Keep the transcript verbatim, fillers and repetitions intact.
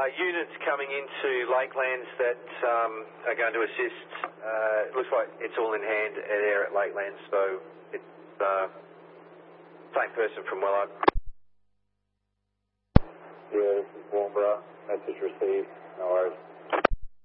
units coming into Lakelands that um, are going to assist. Uh, it looks like it's all in hand there at Lakelands, so it's uh, same person from Willard. Yeah, this is Warnborough. Message received. No worries.